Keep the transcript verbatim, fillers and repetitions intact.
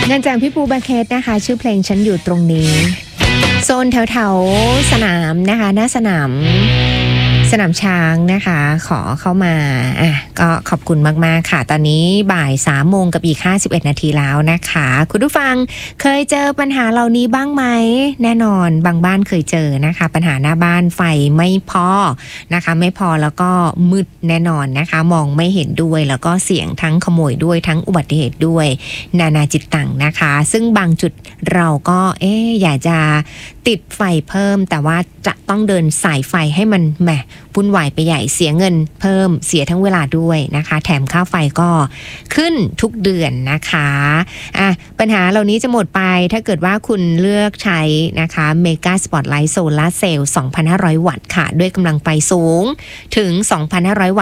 งานจากพี่ปูบาเคสนะคะชื่อเพลงฉันอยู่ตรงนี้โซนแถวๆสนามนะคะหน้าสนามสนามช้างนะคะขอเข้ามาอ่ะก็ขอบคุณมากๆค่ะตอนนี้บ่ายสามโมงกับอีกห้าสิบเอ็ดนาทีแล้วนะคะคุณผู้ฟังเคยเจอปัญหาเหล่านี้บ้างไหมแน่นอนบางบ้านเคยเจอนะคะปัญหาหน้าบ้านไฟไม่พอนะคะไม่พอแล้วก็มืดแน่นอนนะคะมองไม่เห็นด้วยแล้วก็เสี่ยงทั้งขโมยด้วยทั้งอุบัติเหตุด้วยนานาจิตตังนะคะซึ่งบางจุดเราก็เอ๊ะอยากจะติดไฟเพิ่มแต่ว่าจะต้องเดินสายไฟให้มันแหมวุ่นวายไปใหญ่เสียเงินเพิ่มเสียทั้งเวลาด้วยนะคะแถมค่าไฟก็ขึ้นทุกเดือนนะคะอ่ะปัญหาเหล่านี้จะหมดไปถ้าเกิดว่าคุณเลือกใช้นะคะ Mega Spotlight Solar Cell สองพันห้าร้อย วัตต์ค่ะด้วยกำลังไฟสูงถึง สองพันห้าร้อย วัตต์